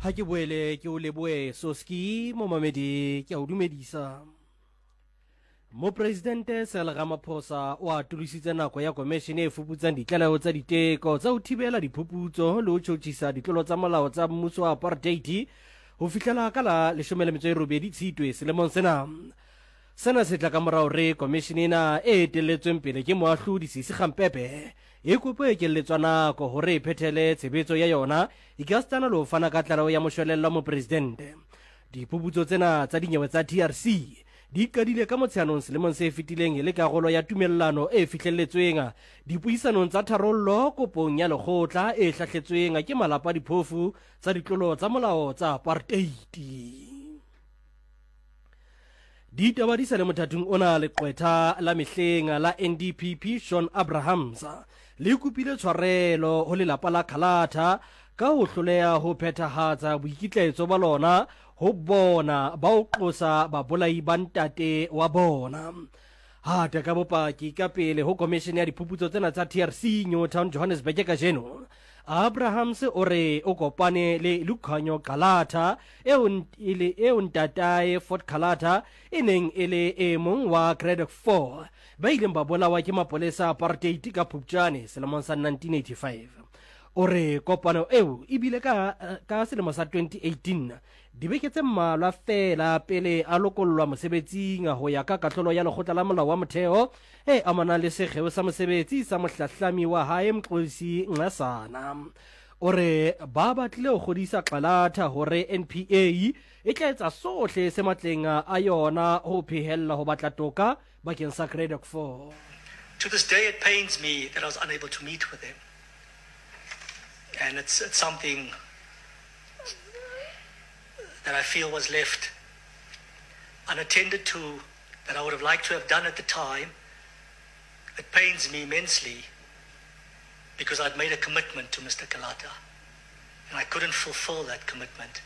ha ke boele ke o leboe Soski mo mamedi ke o dumedisa. Mopresidente Cyril Ramaphosa o atulisitse nako ya komishene e fuputsang ditlaleho tsa diteko tsa ho thibela diphuputso le ho tjhotjhisa ditlolo tsa molao tsa mmuso wa apartheid ho fihlela ka la 18 Tshitwe selemong sena. Sena se tla ka morao re komishene ena e etelletsweng pele ke moahlodi Sisi Khampepe e kopo e keletswa nako hore e phethele tshebetso ya yona ikastana le ho fana ka tlaleho ya moshwelella mopresidente. Diphuputso tsena tsa dinyewe tsa TRC di qadile ka motsheanong selemong se fetileng le karolo ya tumellano e fihlelletsweng dipuisanong tsa tharollo kopong ya lekgotla e hlahletsweng ke malapa diphofu tsa ditlolo tsa molao tsa apartheid. Ditaba di sa le mothatung ona leqwetha la mehleng la NDPP Shaun Abrahams le kupile tshwarelo ho lelapa la Khalatha ka ho hloleha ho phethahatsa boikitlaetso ba lona ho bona ba o qosa babolai ba ntate wa bona. Hata ka bopaki ka pele ho komishene ya diphuputso tsena tsa TRC Newtown Johannesburg ka jeno, Abrahams o re o kopane le Lukhanyo Khalatha eo ntatae Fort Khalatha e neng e le e mong wa grade 4 ba ileng ba bolawa ke mapolesa apartheid ka Phuptjane selemong sa 1985. O re kopano eo e bile ka selemo sa 2018 dibeke tse mmalwa fela pele a lokollwa mosebetsing ho ya ka katlolo ya lekgotla la molao wa motheo e amanang le sekgeo sa mosebetsi sa mohlahlami wa hae Mxolisi Nxasana. O re ba batlile ho kgodisa Khalatha hore NPA e tla etsa sohle se matleng a yona ho phehella ho batla toka bakeng sa grade 4. To this day it pains me that I was unable to meet with him. And it's something that I feel was left unattended to, that I would have liked to have done at the time. It pains me immensely because I'd made a commitment to Mr. Khalatha and I couldn't fulfill that commitment.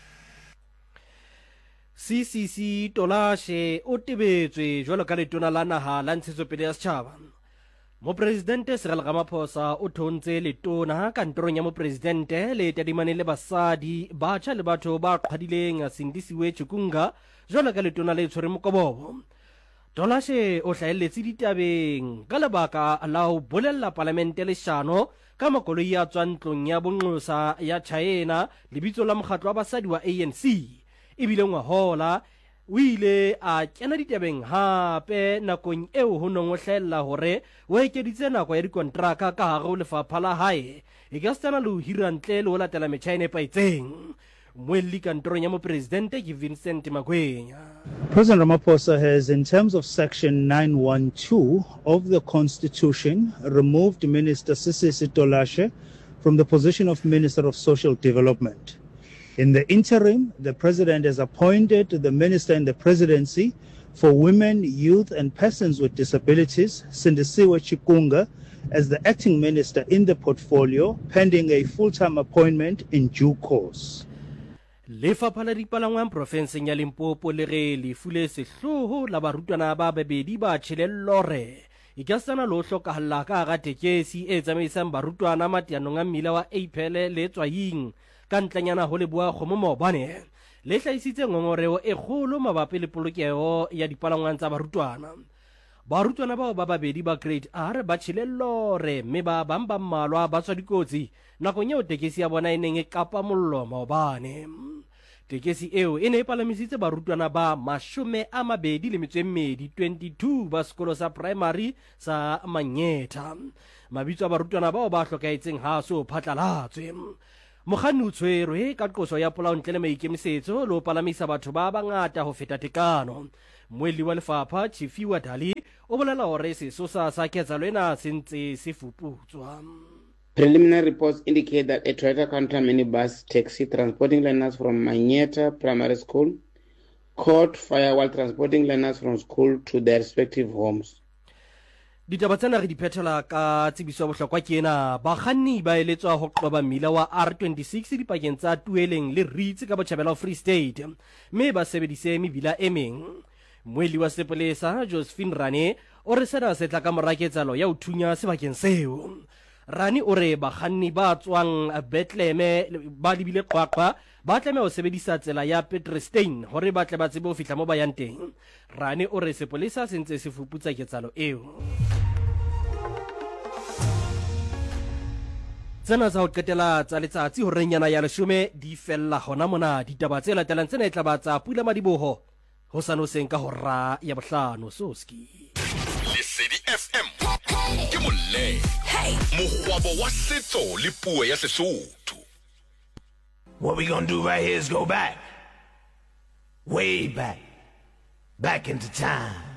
CCC Tolashe o tebetswe jwalo ka letona la naha la ntshetsopele ya setjhaba. Mopresidente Cyril Ramaphosa o thontse letona kantorong ya mopresidente le tadimane le basadi batjha le batho ba qhwadileng Sindisiwe Chikunga jwalo ka letona le tshwere mokobobo. Tolashe o hlaheletse ditabeng ka lebaka la ho bolella parlamente leshano ka makoloi ya tswang ntlong ya bonqosa ya China lebitso la mokgatlo wa basadi wa ANC ebile ngwahola o ile a kena ditabeng hape nakong eo ho nong o hlahella hore o ekeditse nako ya dikontraka ka hare ho lefapha la hae e ka stana le ho hira ntle le ho latela metjha e nepaetseng. Moelli kantorong ya mopresidente ke Vincent Magwenya. President Ramaphosa has, in terms of Section 912 of the Constitution, removed Minister Sisi Tolashe from the position of Minister of Social Development. In the interim, the President has appointed the Minister in the Presidency for Women, Youth and Persons with Disabilities, Sindisiwe Chikunga, as the acting minister in the portfolio, pending a full-time appointment in due course. Lefapha la dipalangwang profenseng ya Limpopo le re lefule sehloho la barutwana ba babedi ba tjhelellore ikasana lo hlokahalla ka hara tekesi e tsamaisang barutwana mateanong a mmila wa April le tswaying ka ntlanyana ho leboa kgomo maobane le hlahisitse ngongoreo e kgolo mabapi le polokeho ya dipalangwang tsa barutwana. Barutwana bao ba babedi ba grade R ba tjhelellore mme ba bang ba mmalwa ba tswa dikotsi nakong eo tekesi ya bona e neng e kapa mollo maobane. Tekesi eo e ne e palamisitse barutwana ba 22 ba sekolo sa primary sa Manyetha. Mabitso a barutwana bao ba hlokaetseng ha so phatlalatswe. Mokganni o tshwerwe ka qoso ya polao ntle le maikemisetso le ho palamisa batho ba bangata ho feta tekano. Moelli wa lefapha Chifiwa Dali o bolela hore sesosa sa ketsahalo ena se ntse se fuputswa. Preliminary reports indicate that a Toyota Contra minibus taxi transporting learners from Manyetha Primary School caught fire while transporting learners from school to their respective homes. Ditaba tsena re di phethela ka tsebiso ya bohlokwa ke ena. Bakganni ba eletswa ho qoba mmila wa R26 dipakeng tsa Tueleng le Reeds ka botjhabela Free State mme ba sebedise mebila e meng. Moelli wa sepolesa Josephine Rane o re sena se tla ka mora ketsahalo ya ho thunya sebakeng seo. Rani o re bakganni ba tswang Bethlehem ba lebile Qwaqwa ba tlameha ho sebedisa tsela ya Petrestein hore ba tle ba tsebe ho fihla mo ba yang teng. Rani o re sepolesa se ntse se fuputsa ketsalo eo. Tsena tsa ho qetela tsa letsatsi ho renyana ya 10 di fella hona mona. Ditaba tse latelang tsena e tla ba tsa Pula Madiboho ho sanoseng ka hora ya bohlano. Soski Lesedi FM ke molle mogwabo wa setso le puo ya Sesotho. What we gonna do right here is go back, way back into time.